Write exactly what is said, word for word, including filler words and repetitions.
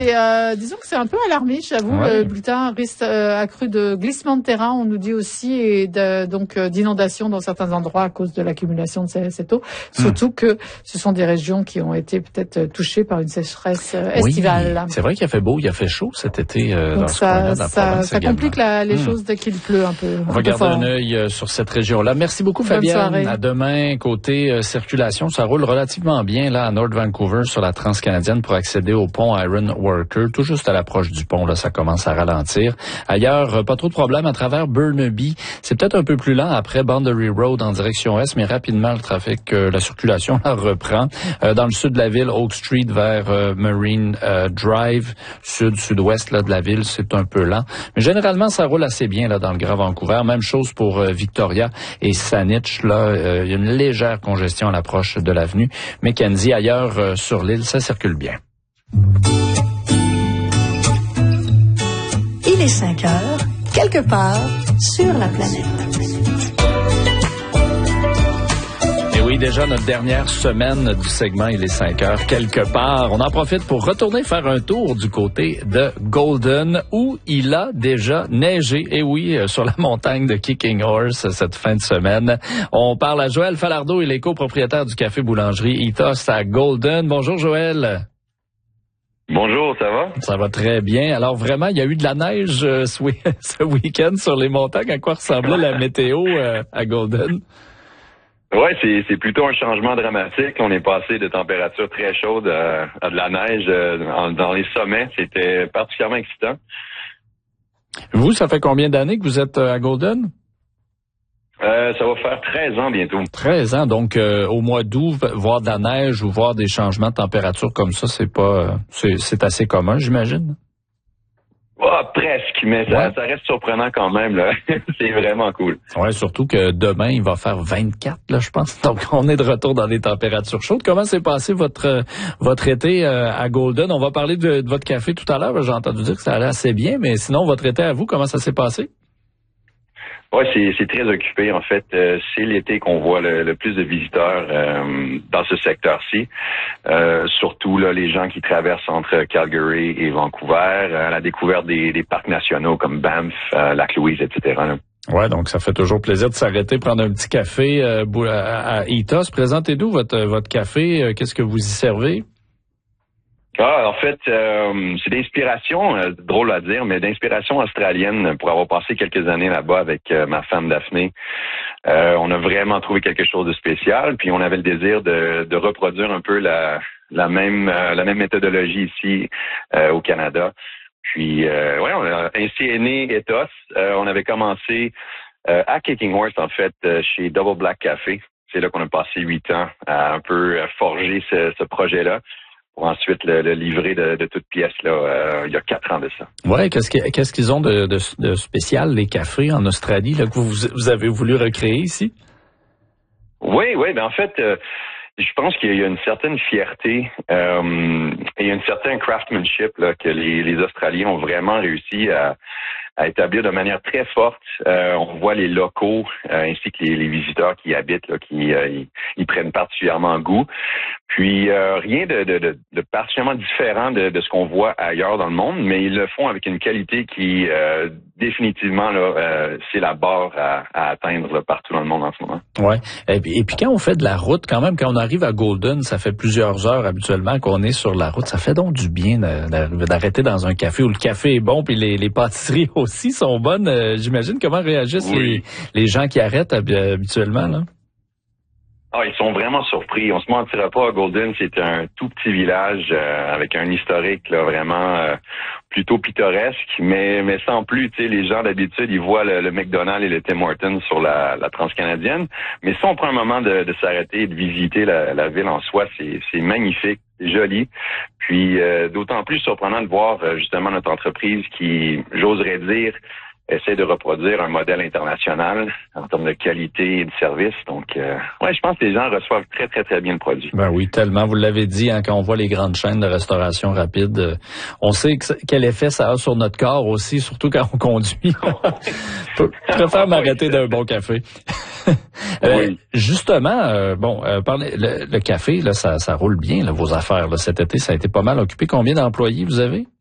Et euh, disons que c'est un peu alarmé, j'avoue, ouais. Le bulletin risque euh, accru de glissement de terrain, on nous dit aussi, et de, donc euh, d'inondations dans certains endroits à cause de l'accumulation de cette eau. Surtout mmh. que ce sont des régions qui ont été peut-être touchées par une sécheresse euh, estivale. Oui, c'est vrai qu'il a fait beau, il a fait chaud cet été euh, donc dans ça, ce coin-là de la ça, province ça complique la, les mmh. choses dès qu'il pleut un peu. On va garder un œil euh, sur cette région-là. Merci beaucoup, Bonne Fabienne. Soirée. À demain. Côté euh, circulation, ça roule relativement bien là à North Vancouver sur la Transcanadienne pour accéder au pont Iron Worker, tout juste à l'approche du pont, là, ça commence à ralentir. Ailleurs, pas trop de problèmes à travers Burnaby. C'est peut-être un peu plus lent après Boundary Road en direction est, mais rapidement, le trafic, euh, la circulation la reprend. Euh, dans le sud de la ville, Oak Street vers euh, Marine euh, Drive, sud-sud-ouest là, de la ville, c'est un peu lent. Mais généralement, ça roule assez bien là dans le Grand Vancouver. Même chose pour euh, Victoria et Saanich. Là, euh, il y a une légère congestion à l'approche de l'avenue. Mackenzie, ailleurs euh, sur l'île, ça circule bien. Il est cinq heures, quelque part sur la planète. Et oui, déjà notre dernière semaine du segment Il est cinq heures, quelque part. On en profite pour retourner faire un tour du côté de Golden, où il a déjà neigé. Et oui, sur la montagne de Kicking Horse cette fin de semaine. On parle à Joël Falardeau, il est copropriétaire du café boulangerie Ethos à Golden. Bonjour Joël. Bonjour, ça va? Ça va très bien. Alors vraiment, il y a eu de la neige euh, ce, week- ce week-end sur les montagnes. À quoi ressemblait la météo euh, à Golden? Ouais, c'est, c'est plutôt un changement dramatique. On est passé de températures très chaudes à, à de la neige euh, en, dans les sommets. C'était particulièrement excitant. Vous, ça fait combien d'années que vous êtes à Golden? Euh, ça va faire treize ans bientôt. treize ans, donc euh, au mois d'août, voir de la neige ou voir des changements de température comme ça, c'est pas, euh, c'est, c'est assez commun, j'imagine. Oh, presque, mais ça, ouais. ça reste surprenant quand même, là. C'est vraiment cool. Ouais, surtout que demain, il va faire vingt-quatre, là, je pense. Donc, on est de retour dans des températures chaudes. Comment s'est passé votre votre été euh, à Golden? On va parler de, de votre café tout à l'heure. J'ai entendu dire que ça allait assez bien, mais sinon, votre été à vous, comment ça s'est passé? Oui, c'est, c'est très occupé. En fait, euh, c'est l'été qu'on voit le, le plus de visiteurs euh, dans ce secteur-ci. Euh, surtout là, les gens qui traversent entre Calgary et Vancouver, à la découverte des, des parcs nationaux comme Banff, euh, Lac-Louise, et cetera. Là. Ouais, donc ça fait toujours plaisir de s'arrêter, prendre un petit café euh, à, à Ethos. Présentez-nous votre votre café. Qu'est-ce que vous y servez? Ah, en fait, euh, c'est d'inspiration, euh, drôle à dire, mais d'inspiration australienne pour avoir passé quelques années là-bas avec euh, ma femme Daphné. Euh, on a vraiment trouvé quelque chose de spécial, puis on avait le désir de, de reproduire un peu la, la même euh, la même méthodologie ici euh, au Canada. Puis, euh, ouais, on a ainsi est né Ethos. Euh, on avait commencé euh, à Kicking Horse, en fait, euh, chez Double Black Café. C'est là qu'on a passé huit ans à un peu forger ce, ce projet-là. Pour ensuite le, le livrer de, de toutes pièces là, euh, il y a quatre ans de ça. Ouais, qu'est-ce, que, qu'est-ce qu'ils ont de, de, de spécial, les cafés en Australie, là, que vous, vous avez voulu recréer ici? Oui, oui, ben en fait, euh, je pense qu'il y a une certaine fierté euh, et une certaine craftsmanship là, que les, les Australiens ont vraiment réussi à, à établir de manière très forte. Euh, on voit les locaux euh, ainsi que les, les visiteurs qui y habitent, là, qui euh, y, y prennent particulièrement goût. Puis euh, rien de, de, de, de particulièrement différent de, de ce qu'on voit ailleurs dans le monde, mais ils le font avec une qualité qui euh, définitivement là, euh, c'est la barre à, à atteindre là, partout dans le monde en ce moment. Ouais. Et puis, et puis quand on fait de la route, quand même, quand on arrive à Golden, ça fait plusieurs heures habituellement qu'on est sur la route. Ça fait donc du bien d'arrêter dans un café où le café est bon, puis les, les pâtisseries aussi sont bonnes. Euh, j'imagine comment réagissent oui. les, les gens qui arrêtent habituellement là. Ah, ils sont vraiment surpris. On se mentira pas, Golden, c'est un tout petit village euh, avec un historique là vraiment euh, plutôt pittoresque, mais mais sans plus, tu sais, les gens d'habitude, ils voient le, le McDonald's et le Tim Hortons sur la, la Transcanadienne, mais si on prend un moment de, de s'arrêter et de visiter la, la ville en soi, c'est c'est magnifique, c'est joli. Puis euh, d'autant plus surprenant de voir euh, justement notre entreprise qui, j'oserais dire, essaie de reproduire un modèle international en termes de qualité et de service. Donc, euh, ouais, je pense que les gens reçoivent très, très, très bien le produit. Ben oui, tellement. Vous l'avez dit, hein, quand on voit les grandes chaînes de restauration rapide, euh, on sait que, quel effet ça a sur notre corps aussi, surtout quand on conduit. Je préfère m'arrêter d'un bon café. euh, Oui. Justement, euh, bon, euh, parlez, le, le café, là, ça, ça roule bien, là, vos affaires. Là, cet été, ça a été pas mal occupé. Combien d'employés vous avez?